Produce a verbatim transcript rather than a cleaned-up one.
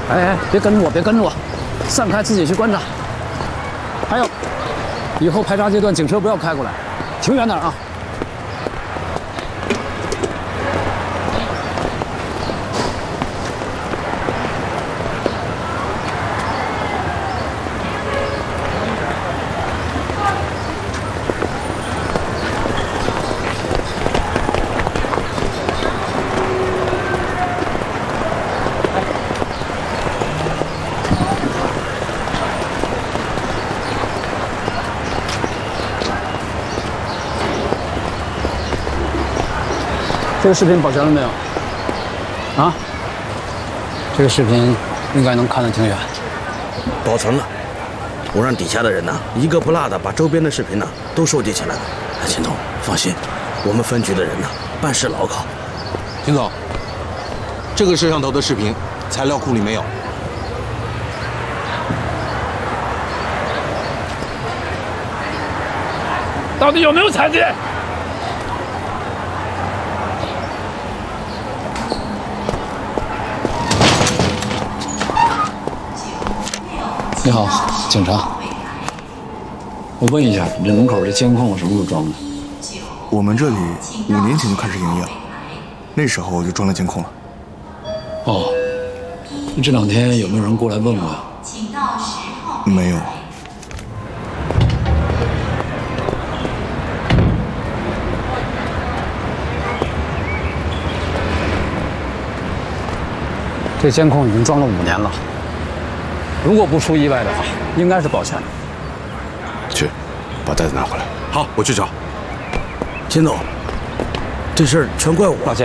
哎哎，别跟着我，别跟着我，散开，自己去观察。还有，以后排查阶段警车不要开过来，停远点啊。 这个视频保全了没有？啊？这个视频应该能看得挺远。 保存了，我让底下的人呢，一个不落的把周边的视频呢都收集起来了。秦总，放心，我们分局的人呢办事牢靠。 秦总，这个摄像头的视频材料库里没有。 到底有没有残疾？ 你好，警察。我问一下，你这门口这监控什么时候装的？ 我们这里五年前就开始营业了，那时候就装了监控了。 哦，这两天有没有人过来问过呀？ 没有。 这监控已经装了五年了。 如果不出意外的话，应该是保全的。 去，把袋子拿回来。 好，我去找。 秦总，这事儿全怪我。 老谢，